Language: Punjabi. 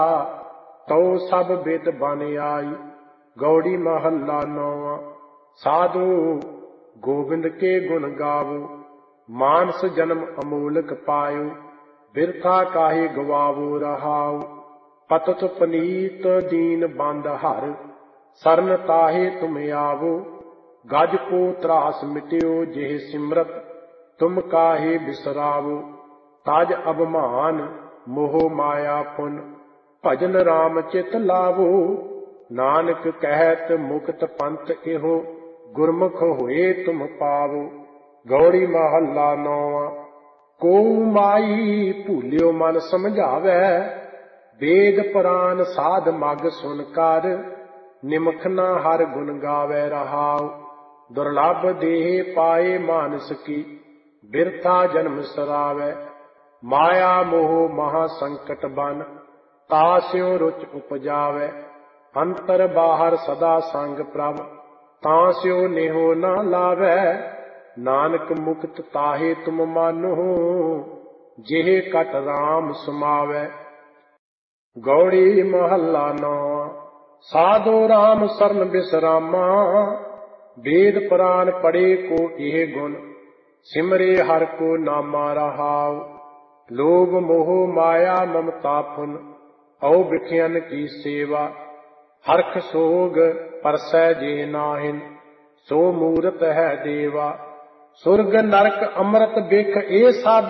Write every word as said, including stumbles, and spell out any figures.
ਤਉ ਸਭ ਬਿਦ ਬਨ ਆਈ। ਗੌੜੀ ਮਹੱਲਾ ਨੌਵਾਂ। ਸਾਧੂ ਗੋਬਿੰਦ ਕੇ ਗੁਣ ਗਾਵੋ, ਮਾਨਸ ਜਨਮ ਅਮੋਲਕ ਪਾਇਓ। ਬਿਰਥਾ ਕਾਹੇ ਗਵਾਵੋ ਰਹਾਉ, ਪਤਤ ਪਨੀਤ ਦੀਨ ਬੰਦ ਹਰ। ਸਰਨ ਤਾਹੇ ਤੁਮ ਆਵੋ, ਗਜ ਕੋ ਤਰਾਸ ਮਿਟਿਓ। ਜਿਹ ਸਿਮਰਤ ਤੁਮ ਕਾਹੇ ਬਿਸਰਾਵੋ, ਤਜ ਅਭਮਾਨ ਮੋਹ ਮਾਇਆ ਪੁਨ। ਭਜਨ ਰਾਮ ਚਿਤ ਲਾਵੋ, ਨਾਨਕ ਕਹਿਤ ਮੁਕਤ ਪੰਥ ਇਹੋ। ਗੁਰਮੁਖ ਹੋਏ ਤੁਮ ਪਾਵੋ। ਗੌੜੀ ਮਹੱਲਾ ਨੌਵਾਂ। ਕੋ ਮਾਈ ਭੂਲਿਓ ਮਨ ਸਮਝਾਵੈ, ਵੇਦ ਪੁਰਾਨ ਸਾਧ ਮਗ ਸੁਨ ਕਰ। ਨਿਮਖ ਨਾ ਹਰ ਗੁਣ ਗਾਵੈ ਰਹਾਉ, ਦੁਰਲਭ ਦੇਹ ਪਾਏ ਮਾਨਸ ਕੀ। ਬਿਰਥਾ ਜਨਮ ਸਰਾਵੈ, ਮਾਇਆ ਮੋਹ ਮਹਾ ਸੰਕਟ ਬਨ। ਤਾਸਿਉ ਰੁਚ ਉਪਜਾਵੈ, ਅੰਤਰ ਬਾਹਰ ਸਦਾ ਸੰਗ ਪ੍ਰਭ। ਤਾਸਿਉ ਨੇਹੋ ਨਾ ਲਾਵੈ, ਨਾਨਕ ਮੁਕਤ ਤਾਹੇ ਤੁਮ ਮਾਨੋ। ਜਿਹ ਕਟ ਰਾਮ ਸਮਾਵੈ। ਗੌੜੀ ਮਹੱਲਾ ਨੌਵਾਂ। ਸਾਧੋ ਰਾਮ ਸਰਨ ਬਿਸਰਾਮਾ, ਵੇਦ ਪੁਰਾਨ ਪੜੇ ਕੋ ਇਹ ਗੁਣ। ਸਿਮਰੇ ਹਰਿ ਕੋ ਨਾਮਾ ਰਹਾਉ, ਲੋਭ ਮੋਹ ਮਾਇਆ ਮਮਤਾ ਫੁਨ। ਔ ਬਿਖਿਅਨ ਕੀ ਸੇਵਾ, ਹਰਖ ਸੋਗ ਪਰਸੈ ਜੇ ਨਾਹਿਨ। ਸੋ ਮੂਰਤ ਹੈ ਦੇਵਾ, ਸੁਰਗ ਨਰਕ ਅੰਮ੍ਰਿਤ ਬਿਖ ਇਹ ਸਾਧੂ।